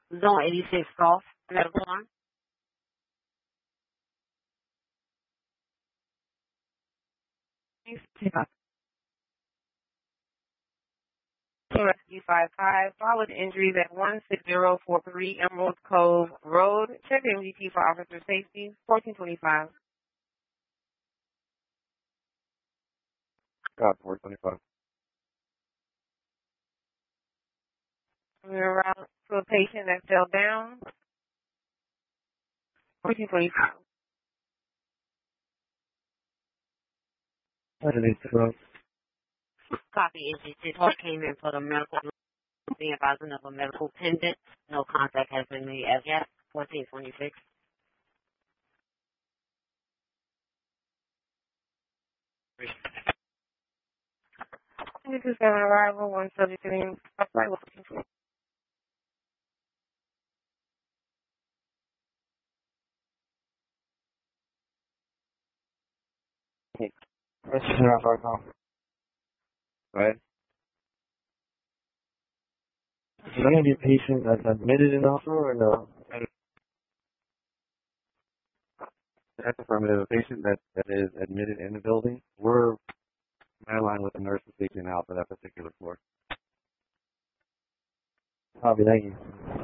Zone 86 Golf, medical line. Rescue 55, followed injuries at 16043 Emerald Cove Road. Check MGT for officer safety, 1425. Got 425. We're around to a patient that fell down, 1425. Copy, agency talk came in for the medical, being advising of a medical pendant. No contact has been made as yet, 1426. This is an arrival, 173. Right? Is there going to be a patient that's admitted in the hospital or no? That's affirmative. A patient that is admitted in the building, we're line with the nurse is taken out for that particular floor. Copy, thank you.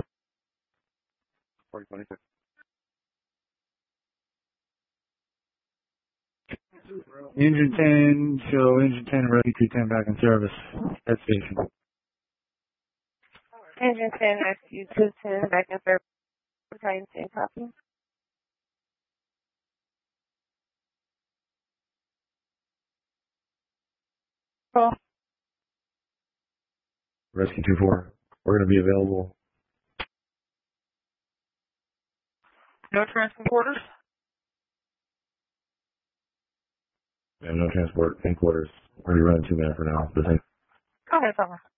426. Engine 10, show engine 10, ready 210 back in service at station. Engine 10, rescue 210, back in service. Trying to copy. Oh. Rescue 24, we're going to be available. No transport quarters? Yeah, no transport in quarters. We're running 2 minutes for now. Okay, fine.